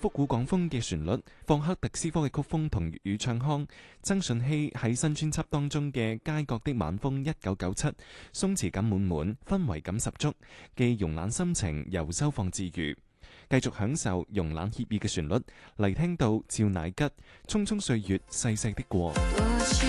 復古港風嘅旋律，放克特斯科嘅曲風同粵語唱腔，曾舜晞喺新專輯當中嘅《街角的晚風》1997，鬆弛感滿滿，氛圍感十足，既慵懶心情又收放自如。繼續享受慵懶愜意嘅旋律，嚟聽到趙乃吉《匆匆歲月細細的過》。